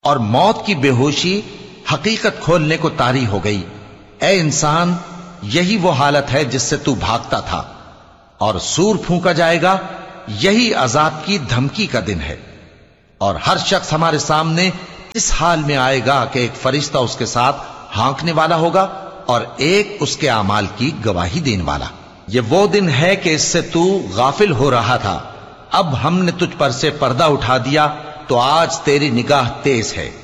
और मौत की बेहोशी हकीकत खोलने को तारी हो गई। ए इंसान, यही वो हालत है जिससे तू भागता था, और सूर फूंका जाएगा, यही अजाब की धमकी का दिन है। और हर शख्स हमारे सामने इस हाल में आएगा कि एक फरिश्ता उसके साथ हाँकने वाला होगा और एक उसके अमाल की गवाही देने वाला। ये वो दिन है कि इससे तू गाफिल हो रहा था, अब हमने तुझ पर से पर्दा उठा दिया, तो आज तेरी निगाह तेज है।